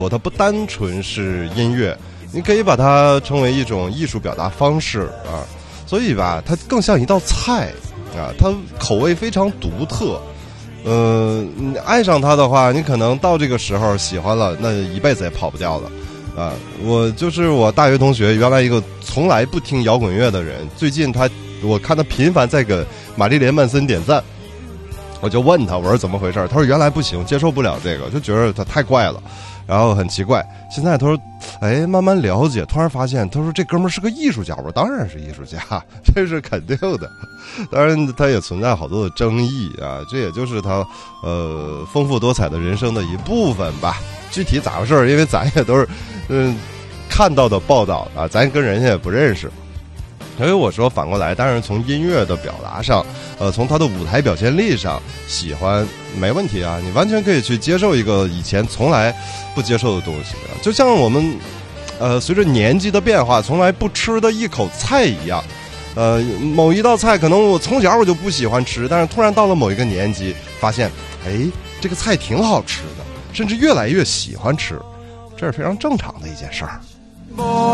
它不单纯是音乐，你可以把它称为一种艺术表达方式啊。所以吧，它更像一道菜啊，它口味非常独特。你爱上它的话，你可能到这个时候喜欢了，那一辈子也跑不掉了。啊，我大学同学，原来一个从来不听摇滚乐的人，最近我看他频繁在给玛丽莲曼森点赞，我就问他，我说怎么回事？他说原来不行，接受不了这个，就觉得他太怪了，然后很奇怪。现在他说，慢慢了解，突然发现，他说这哥们儿是个艺术家。我说当然是艺术家，这是肯定的。当然，他也存在好多的争议啊，这也就是他丰富多彩的人生的一部分吧。具体咋回事？因为咱也都是看到的报道啊，咱跟人家也不认识。所以我说反过来，当然从音乐的表达上，从他的舞台表现力上，喜欢没问题啊，你完全可以去接受一个以前从来不接受的东西啊，就像我们随着年纪的变化，从来不吃的一口菜一样。某一道菜可能我从小我就不喜欢吃，但是突然到了某一个年纪，发现这个菜挺好吃的，甚至越来越喜欢吃，这是非常正常的一件事儿。